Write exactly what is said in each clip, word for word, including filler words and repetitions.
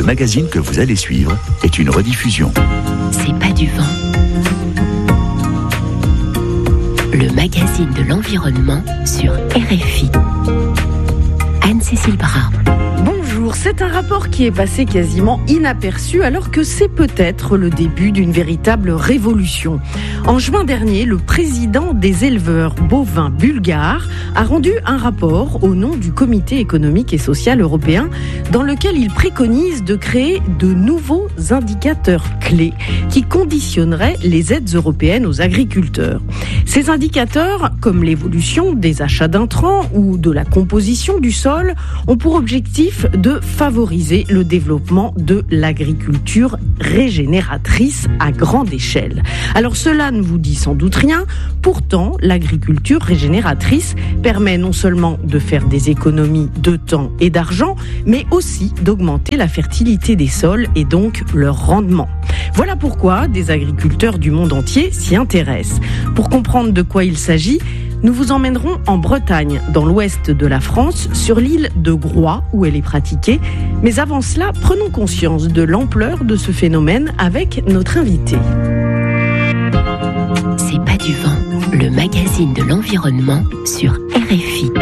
magazine que vous allez suivre est une rediffusion. C'est pas du vent. Le magazine de l'environnement sur R F I. Anne-Cécile Bras. Bonjour, c'est un rapport qui est passé quasiment inaperçu alors que c'est peut-être le début d'une véritable révolution. En juin dernier, le président des éleveurs bovins bulgares a rendu un rapport au nom du Comité économique et social européen dans lequel il préconise de créer de nouveaux indicateurs clés qui conditionneraient les aides européennes aux agriculteurs. Ces indicateurs, comme l'évolution des achats d'intrants ou de la composition du sol, ont pour objectif de favoriser le développement de l'agriculture régénératrice à grande échelle. Alors cela ne vous dit sans doute rien, pourtant l'agriculture régénératrice permet non seulement de faire des économies de temps et d'argent, mais aussi d'augmenter la fertilité des sols et donc leur rendement. Voilà pourquoi des agriculteurs du monde entier s'y intéressent. Pour comprendre de quoi il s'agit, nous vous emmènerons en Bretagne, dans l'ouest de la France, sur l'île de Groix, où elle est pratiquée. Mais avant cela, prenons conscience de l'ampleur de ce phénomène avec notre invité. C'est pas du vent, le magazine de l'environnement sur R F I.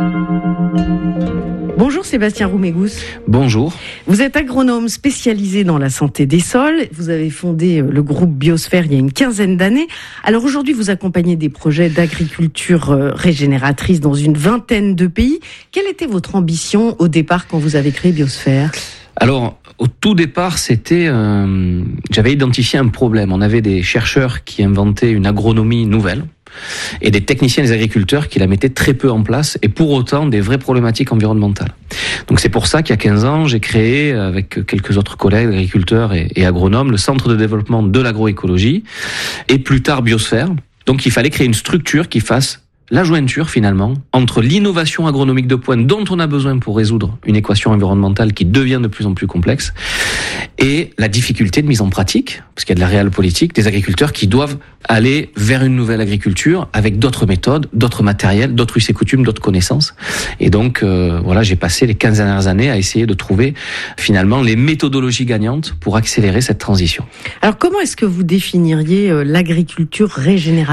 Bonjour Sébastien Roumégous. Bonjour. Vous êtes agronome spécialisé dans la santé des sols. Vous avez fondé le groupe Biosphère il y a une quinzaine d'années. Alors aujourd'hui, vous accompagnez des projets d'agriculture régénératrice dans une vingtaine de pays. Quelle était votre ambition au départ quand vous avez créé Biosphère ? Alors, au tout départ, c'était, euh, j'avais identifié un problème. On avait des chercheurs qui inventaient une agronomie nouvelle et des techniciens, des agriculteurs qui la mettaient très peu en place et pour autant des vraies problématiques environnementales. Donc c'est pour ça qu'il y a quinze ans, j'ai créé avec quelques autres collègues, agriculteurs et, et agronomes, le Centre de développement de l'agroécologie et plus tard Biosphère. Donc il fallait créer une structure qui fasse la jointure finalement entre l'innovation agronomique de pointe dont on a besoin pour résoudre une équation environnementale qui devient de plus en plus complexe et la difficulté de mise en pratique, parce qu'il y a de la réelle politique, des agriculteurs qui doivent aller vers une nouvelle agriculture avec d'autres méthodes, d'autres matériels, d'autres us et coutumes, d'autres connaissances. Et donc euh, voilà, j'ai passé les quinze dernières années à essayer de trouver finalement les méthodologies gagnantes pour accélérer cette transition. Alors comment est-ce que vous définiriez euh, l'agriculture régénératrice ?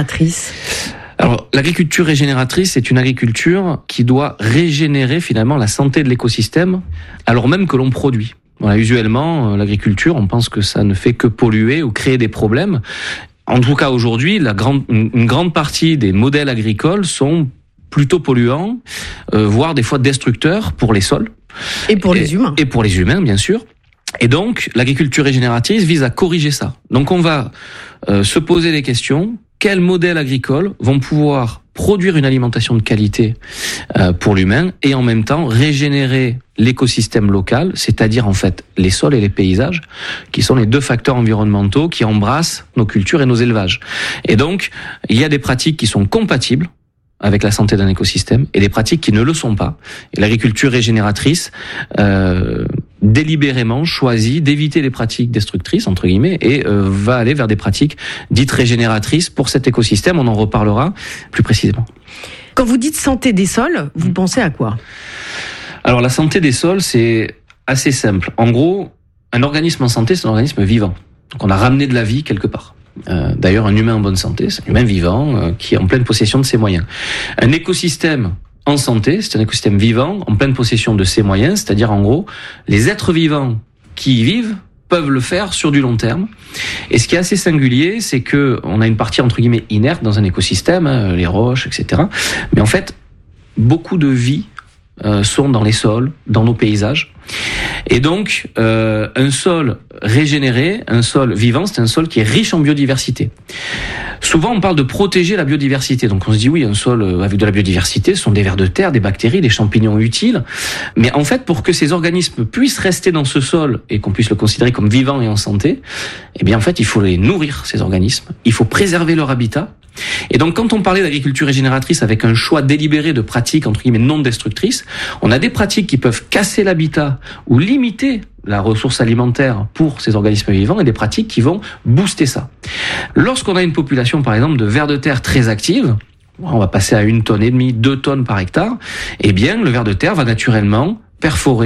Alors, l'agriculture régénératrice, c'est une agriculture qui doit régénérer finalement la santé de l'écosystème, alors même que l'on produit. Voilà, usuellement, l'agriculture, on pense que ça ne fait que polluer ou créer des problèmes. En tout cas, aujourd'hui, la grande, une grande partie des modèles agricoles sont plutôt polluants, euh, voire des fois destructeurs pour les sols. Et pour et, les humains. Et pour les humains, bien sûr. Et donc, l'agriculture régénératrice vise à corriger ça. Donc, on va euh, se poser des questions. Quels modèles agricoles vont pouvoir produire une alimentation de qualité euh, pour l'humain et en même temps régénérer l'écosystème local, c'est-à-dire en fait les sols et les paysages, qui sont les deux facteurs environnementaux qui embrassent nos cultures et nos élevages. Et donc, il y a des pratiques qui sont compatibles avec la santé d'un écosystème et des pratiques qui ne le sont pas. Et l'agriculture régénératrice euh, délibérément choisit d'éviter les pratiques destructrices, entre guillemets, et euh, va aller vers des pratiques dites régénératrices pour cet écosystème. On en reparlera plus précisément. Quand vous dites santé des sols, vous mmh. pensez à quoi ? Alors la santé des sols, c'est assez simple. En gros, un organisme en santé, c'est un organisme vivant. Donc on a ramené de la vie quelque part. Euh, d'ailleurs, un humain en bonne santé, c'est un humain vivant euh, qui est en pleine possession de ses moyens. Un écosystème en santé, c'est un écosystème vivant en pleine possession de ses moyens, c'est-à-dire en gros, les êtres vivants qui y vivent peuvent le faire sur du long terme. Et ce qui est assez singulier, c'est que on a une partie entre guillemets inerte dans un écosystème, hein, les roches, et cetera. Mais en fait, beaucoup de vie euh, sont dans les sols, dans nos paysages. Et donc, euh, un sol régénéré, un sol vivant, c'est un sol qui est riche en biodiversité. Souvent, on parle de protéger la biodiversité. Donc, on se dit, oui, un sol avec de la biodiversité, ce sont des vers de terre, des bactéries, des champignons utiles. Mais en fait, pour que ces organismes puissent rester dans ce sol et qu'on puisse le considérer comme vivant et en santé, eh bien, en fait, il faut les nourrir, ces organismes. Il faut préserver leur habitat. Et donc, quand on parlait d'agriculture régénératrice avec un choix délibéré de pratiques, entre guillemets, non destructrices, on a des pratiques qui peuvent casser l'habitat ou limiter la ressource alimentaire pour ces organismes vivants et des pratiques qui vont booster ça. Lorsqu'on a une population, par exemple, de vers de terre très active, on va passer à une tonne et demie, deux tonnes par hectare, eh bien, le ver de terre va naturellement perforer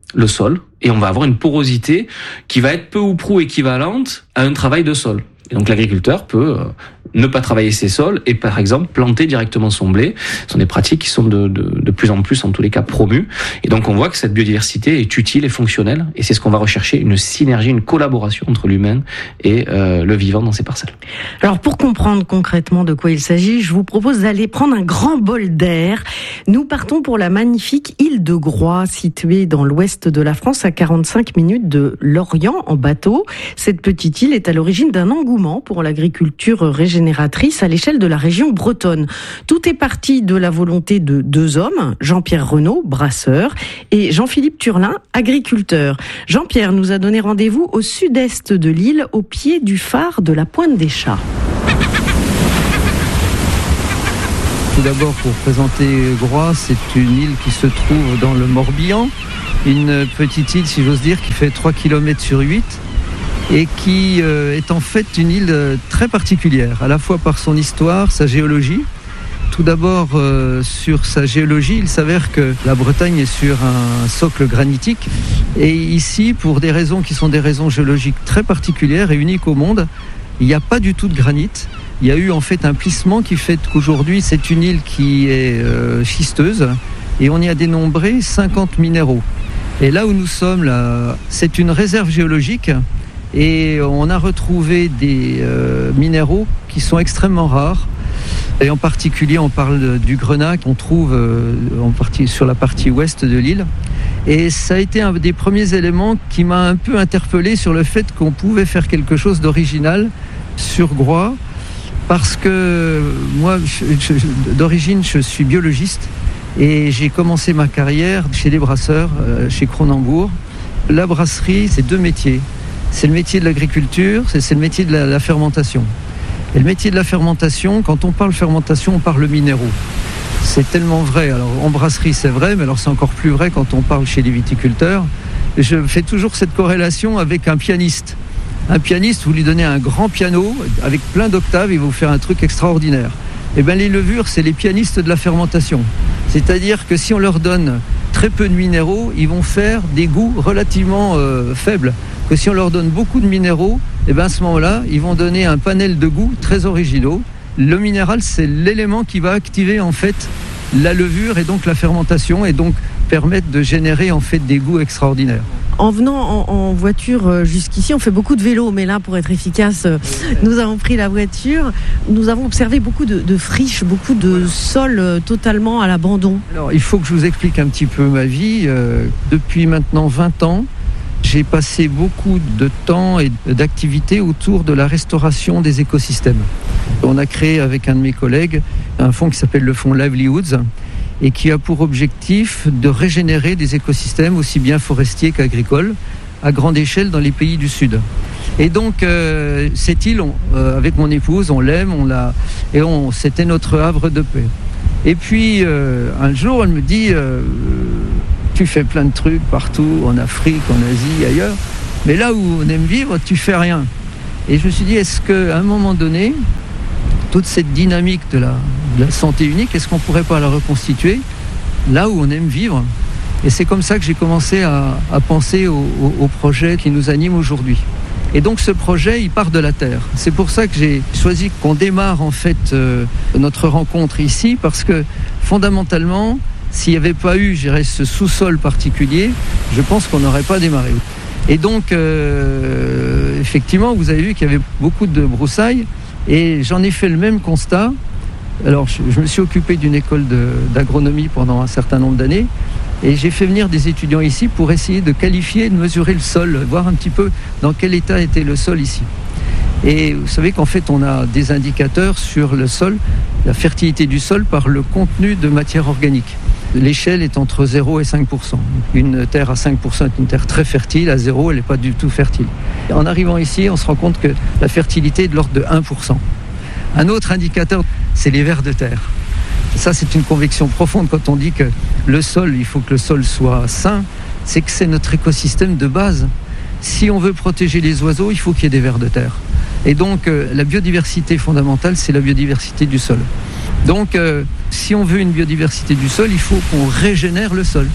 le sol, et on va avoir une porosité qui va être peu ou prou équivalente à un travail de sol. Et donc l'agriculteur peut euh, ne pas travailler ses sols et par exemple planter directement son blé. Ce sont des pratiques qui sont de, de, de plus en plus en tous les cas promues. Et donc on voit que cette biodiversité est utile et fonctionnelle, et c'est ce qu'on va rechercher, une synergie, une collaboration entre l'humain et euh, le vivant dans ces parcelles. Alors pour comprendre concrètement de quoi il s'agit, je vous propose d'aller prendre un grand bol d'air. Nous partons pour la magnifique île de Groix, située dans l'ouest de la France, à quarante-cinq minutes de Lorient en bateau. Cette petite île est à l'origine d'un engouement pour l'agriculture régénératrice à l'échelle de la région bretonne. Tout est parti de la volonté de deux hommes, Jean-Pierre Renaud, brasseur, et Jean-Philippe Turlin, agriculteur. Jean-Pierre nous a donné rendez-vous au sud-est de l'île, au pied du phare de la Pointe des Chats. Tout d'abord, pour présenter Groix, c'est une île qui se trouve dans le Morbihan, une petite île, si j'ose dire, qui fait trois kilomètres sur huit, et qui euh, est en fait une île euh, très particulière, à la fois par son histoire, sa géologie. Tout d'abord, euh, sur sa géologie, il s'avère que la Bretagne est sur un socle granitique, et ici, pour des raisons qui sont des raisons géologiques très particulières et uniques au monde, il n'y a pas du tout de granit. Il y a eu en fait un plissement qui fait qu'aujourd'hui, c'est une île qui est euh, schisteuse, et on y a dénombré cinquante minéraux. Et là où nous sommes, là, c'est une réserve géologique. Et on a retrouvé des euh, minéraux qui sont extrêmement rares. Et en particulier, on parle du grenat qu'on trouve euh, en partie, sur la partie ouest de l'île. Et ça a été un des premiers éléments qui m'a un peu interpellé sur le fait qu'on pouvait faire quelque chose d'original sur Groix. Parce que moi, je, je, d'origine, je suis biologiste. Et j'ai commencé ma carrière chez les brasseurs, euh, chez Cronenbourg. La brasserie, c'est deux métiers. C'est le métier de l'agriculture, c'est, c'est le métier de la, la fermentation. Et le métier de la fermentation, quand on parle fermentation, on parle minéraux. C'est tellement vrai. Alors en brasserie, c'est vrai, mais alors c'est encore plus vrai quand on parle chez les viticulteurs. Je fais toujours cette corrélation avec un pianiste. Un pianiste, vous lui donnez un grand piano avec plein d'octaves, il va vous faire un truc extraordinaire. Eh bien, les levures, c'est les pianistes de la fermentation. C'est-à-dire que si on leur donne très peu de minéraux, ils vont faire des goûts relativement euh, faibles. Que si on leur donne beaucoup de minéraux, eh bien à ce moment-là, ils vont donner un panel de goûts très originaux. Le minéral, c'est l'élément qui va activer en fait la levure et donc la fermentation et donc permettre de générer en fait des goûts extraordinaires. En venant en, en voiture jusqu'ici, on fait beaucoup de vélo, mais là, pour être efficace, nous avons pris la voiture. Nous avons observé beaucoup de, de friches, beaucoup de sols totalement à l'abandon. Alors, il faut que je vous explique un petit peu ma vie. Euh, depuis maintenant vingt ans, j'ai passé beaucoup de temps et d'activités autour de la restauration des écosystèmes. On a créé avec un de mes collègues un fonds qui s'appelle le fonds Livelihoods et qui a pour objectif de régénérer des écosystèmes aussi bien forestiers qu'agricoles à grande échelle dans les pays du Sud. Et donc euh, cette île, on, euh, avec mon épouse, on l'aime, on l'a, et on, c'était notre havre de paix. Et puis euh, un jour, elle me dit euh, tu fais plein de trucs partout, en Afrique, en Asie, ailleurs, mais là où on aime vivre, tu fais rien. Et je me suis dit, est-ce qu'à un moment donné, toute cette dynamique de la, de la santé unique, est-ce qu'on ne pourrait pas la reconstituer là où on aime vivre ? Et c'est comme ça que j'ai commencé à, à penser au, au, au projet qui nous anime aujourd'hui. Et donc ce projet, il part de la terre. C'est pour ça que j'ai choisi qu'on démarre en fait euh, notre rencontre ici, parce que fondamentalement, s'il n'y avait pas eu, je dirais, ce sous-sol particulier, je pense qu'on n'aurait pas démarré. Et donc, euh, effectivement, vous avez vu qu'il y avait beaucoup de broussailles. Et j'en ai fait le même constat. Alors, je, je me suis occupé d'une école de, d'agronomie pendant un certain nombre d'années. Et j'ai fait venir des étudiants ici pour essayer de qualifier, de mesurer le sol, voir un petit peu dans quel état était le sol ici. Et vous savez qu'en fait, on a des indicateurs sur le sol, la fertilité du sol par le contenu de matière organique. L'échelle est entre zéro et cinq pour cent. Une terre à cinq pour cent est une terre très fertile, à zéro, elle n'est pas du tout fertile. En arrivant ici, on se rend compte que la fertilité est de l'ordre de un pour cent. Un autre indicateur, c'est les vers de terre. Ça, c'est une conviction profonde quand on dit que le sol, il faut que le sol soit sain, c'est que c'est notre écosystème de base. Si on veut protéger les oiseaux, il faut qu'il y ait des vers de terre. Et donc, euh, la biodiversité fondamentale, c'est la biodiversité du sol. Donc, euh, si on veut une biodiversité du sol, il faut qu'on régénère le sol.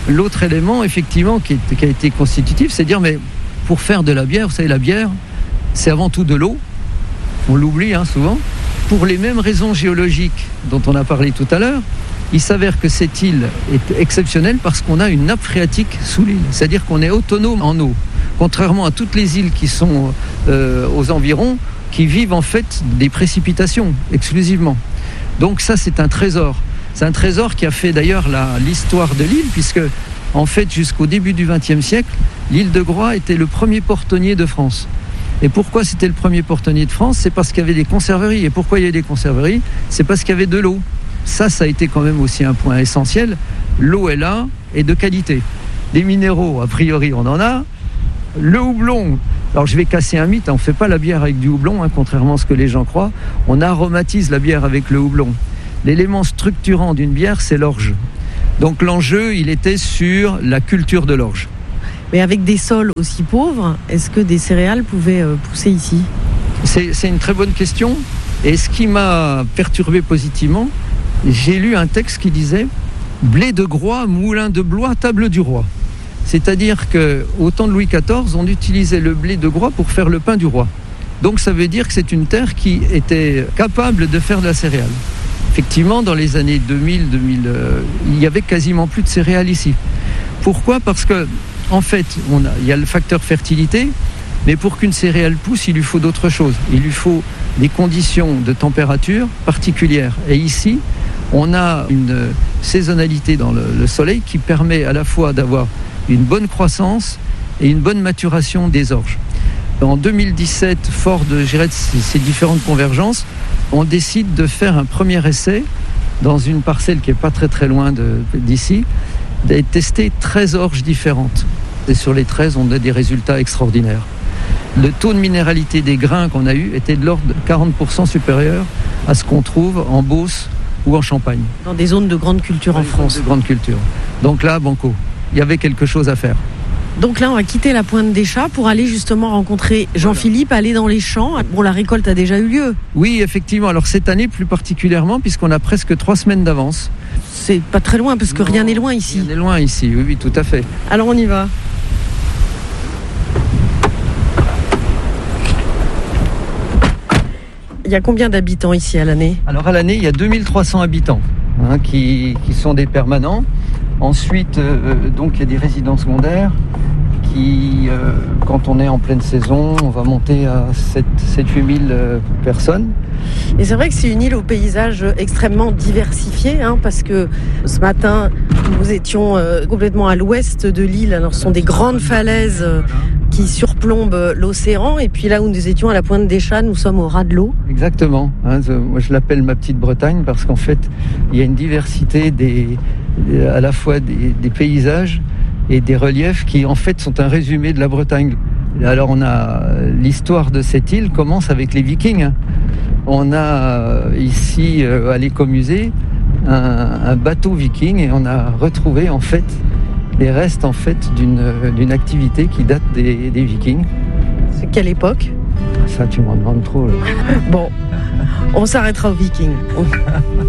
L'autre élément, effectivement, qui, est, qui a été constitutif, c'est de dire, mais pour faire de la bière, vous savez, la bière, c'est avant tout de l'eau. On l'oublie hein, souvent. Pour les mêmes raisons géologiques dont on a parlé tout à l'heure, il s'avère que cette île est exceptionnelle parce qu'on a une nappe phréatique sous l'île. C'est-à-dire qu'on est autonome en eau. Contrairement à toutes les îles qui sont euh, aux environs, qui vivent en fait des précipitations exclusivement. Donc ça, c'est un trésor. C'est un trésor qui a fait d'ailleurs la, l'histoire de l'île, puisque en fait, jusqu'au début du vingtième siècle, l'île de Groix était le premier portonnier de France. Et pourquoi c'était le premier portonnier de France ? C'est parce qu'il y avait des conserveries. Et pourquoi il y avait des conserveries ? C'est parce qu'il y avait de l'eau. Ça, ça a été quand même aussi un point essentiel. L'eau est là et de qualité. Les minéraux, a priori, on en a. Le houblon, alors je vais casser un mythe, on ne fait pas la bière avec du houblon, hein, contrairement à ce que les gens croient. On aromatise la bière avec le houblon. L'élément structurant d'une bière, c'est l'orge. Donc l'enjeu, il était sur la culture de l'orge. Mais avec des sols aussi pauvres, est-ce que des céréales pouvaient pousser ici ? c'est, c'est une très bonne question. Et ce qui m'a perturbé positivement, j'ai lu un texte qui disait « Blé de Groix, moulin de Blois, table du roi ». C'est-à-dire qu'au temps de Louis quatorze, on utilisait le blé de Groix pour faire le pain du roi. Donc ça veut dire que c'est une terre qui était capable de faire de la céréale. Effectivement, dans les années deux mille, deux mille, euh, il y avait quasiment plus de céréales ici. Pourquoi ? Parce que en fait, on a, il y a le facteur fertilité, mais pour qu'une céréale pousse, il lui faut d'autres choses. Il lui faut des conditions de température particulières. Et ici, on a une saisonnalité dans le, le soleil qui permet à la fois d'avoir une bonne croissance et une bonne maturation des orges. En deux mille dix-sept, fort de je dirais, ces différentes convergences, on décide de faire un premier essai dans une parcelle qui n'est pas très très loin de, d'ici, de tester treize orges différentes. Et sur les treize, on a des résultats extraordinaires. Le taux de minéralité des grains qu'on a eu était de l'ordre de quarante pour cent supérieur à ce qu'on trouve en Beauce ou en Champagne. Dans des zones de grande culture en France. De grande culture. Donc là, banco, il y avait quelque chose à faire. Donc là, on va quitter la Pointe des Chats pour aller justement rencontrer Jean-Philippe, aller dans les champs. Bon, la récolte a déjà eu lieu. Oui, effectivement. Alors cette année plus particulièrement, puisqu'on a presque trois semaines d'avance. C'est pas très loin, parce que non, rien n'est loin ici. Rien n'est loin ici, oui, oui, tout à fait. Alors on y va. Il y a combien d'habitants ici à l'année ? Alors à l'année, il y a deux mille trois cents habitants hein, qui, qui sont des permanents. Ensuite, euh, donc il y a des résidents secondaires qui, euh, quand on est en pleine saison, on va monter à sept à huit mille euh, personnes. Et c'est vrai que c'est une île au paysage extrêmement diversifié, hein, parce que ce matin, nous étions euh, complètement à l'ouest de l'île. Alors, ce sont des grandes falaises euh, qui surplombent l'océan. Et puis là où nous étions à la Pointe des Chats, nous sommes au ras de l'eau. Exactement. Hein, je, moi, je l'appelle ma petite Bretagne parce qu'en fait, il y a une diversité des, à la fois des, des paysages et des reliefs qui, en fait, sont un résumé de la Bretagne. Alors, on a l'histoire de cette île commence avec les Vikings. On a ici, à l'écomusée, un, un bateau viking et on a retrouvé, en fait, les restes, en fait, d'une, d'une activité qui date des, des Vikings. C'est quelle époque ? Ça, tu m'en demandes trop. Là. Bon, on s'arrêtera aux Vikings.